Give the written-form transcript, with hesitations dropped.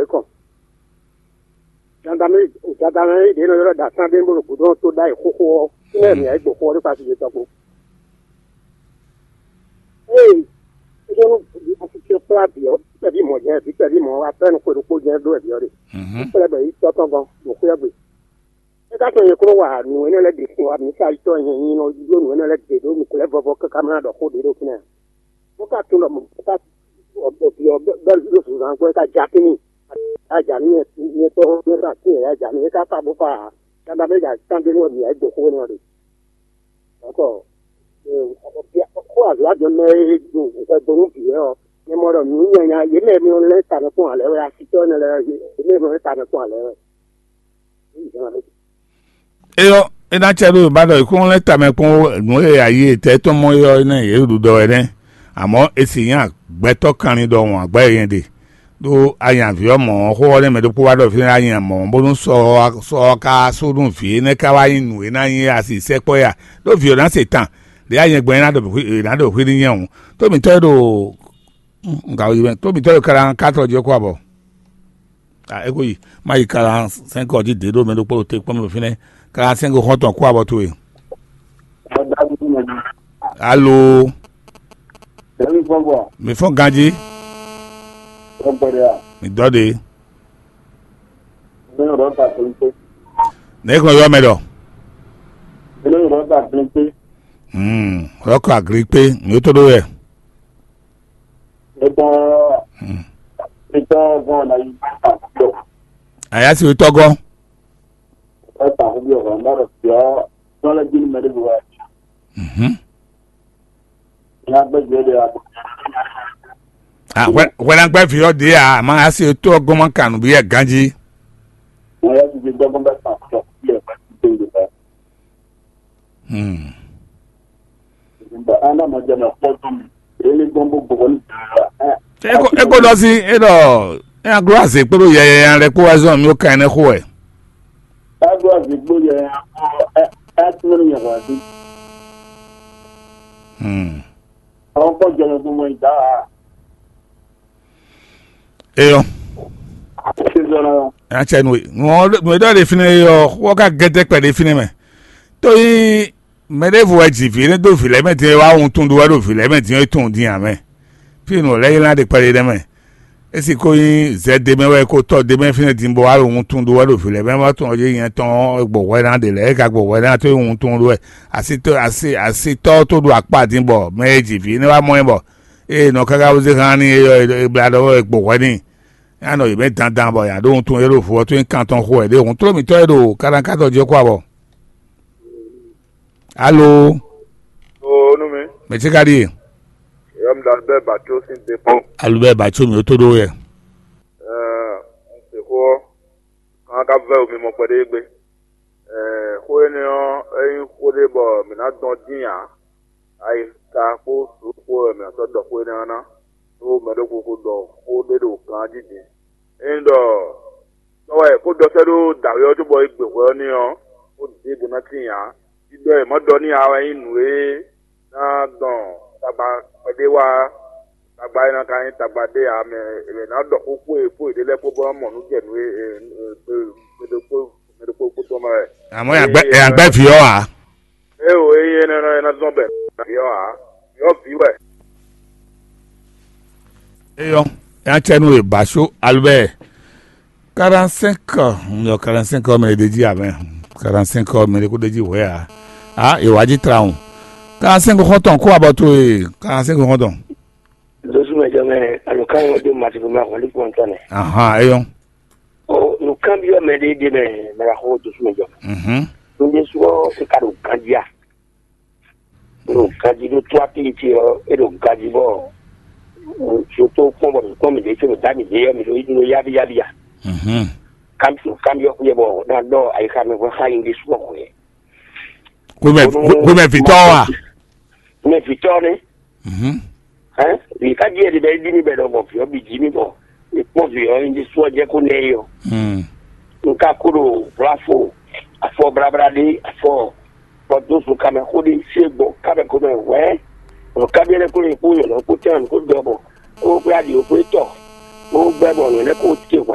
ikon jandame de no yoro da san de mo ko do to dai koko ne mi ai gboko ri pa ti je topo yo a ti ke pra bio bi mo je bi mo wa pen ko je do e bi ori ko be to to gan mo ko ya gbe e ka to ye ko wa nu ene le de ko mi ka to yin no jo nu ene le de do mi ko le bobo ka kamera do ko de do kina mo ka to lo mo ka o bio be do su ran ko ka ja kini aja ni to ni ra ti aja ni ka pa bo fa ka da me ja tan de no mi ai do ko ni ori ko ko azwa jo me ju ko do bi o ni mo ro ni nya ye le mi o le ta no ko ale wa si to ne le ni mo le ta no ko ale eyo ina chero ba do ko le ta me ko no e aye te to mo yo na ye du do ere amo esi yan gbeto kan do won agba yen de do ayan fi omo ko le me do ko wa do fi ayan mo bo dun so ka so dun fi ne ka wa yin nu na yin asi sepo ya do fi o na setan de ayan gbe na do fi ni yan to mi to do nga o to mi to karan 4 je ko abo ego yi ma yi karan 5 odi de do me do po te po me fi ne karan 5 ko ton ko abo to e allo mi fon ganji mi dode ne ko yo medo roko agripe mi to do e aya si to go when I'm back for your day, I see to go man can be a ganji. Ego does it all? A grass, a puru, and a coas on your kind of way. I was the blue, at million. How about you die? Eyo acha no we do define yo wo ka gete pe define me to yi me de vo ajivi ne do file me te wa un tun do wa do file me ti tun din ame pi no le la de pare de me esi ko yi zd me we ko to de me fine din bo wa un tun do wa do file me ma tun oje yen ton gbo we na de le ka gbo we na to un tun do e asi to do apa din bo me ajivi ne wa mo bo no kaga wo ze kan ni e blado egbo wani ano ibe dandan bo ya do tun ero fo to kan ton ho e de un tro mi to edo 44 je ko abo allo no me me che kadi yam da be ba to sin de pon alu be ba cho mi o to do ye se ko kan ka ve o mi mo pe de gbe ko ni o ko de bo mi na don din ya ai ka ko su ko me so do ko na o me do ko do o de do kan jiji endo so e ko do se do da yo to boy gbe ko ni o de bu na tin ya ido e mo do ni awa inu e na don tagba de wa tagba ina kan tagba de a me na do ko e po de le po bo mo nu je nu me do ko to ma e amo ya gbe fi o a o e na zombe yo a yo biwe eyo ya chenu e basho albe 45 yo 45 me de ji amen 45 me ko de ji we a e waji traun 45 hoton ko abato e 45 hoton dosu me jame alukan de mati ko ma ko li ko ntane eyo o no cambio me de me la ho dosu me jame nde suo se karo kandia no kanji do to apiti o e do kanji bo surtout comme des choses d'amis de me ya cambio ko yebo na do ay xamé ko xayi ngi suko ko me fitowa me fitone wi ka die de dini be do mo fi bi jimi bo e po vi o ngi suo je ko neyo nka kuro bravo afo brabrade afo podo su kame ko di sego kabe ko me we o kabele ko ni ko yo ko tan ko dobo o gba di o ko to o gbe bo ni ko ti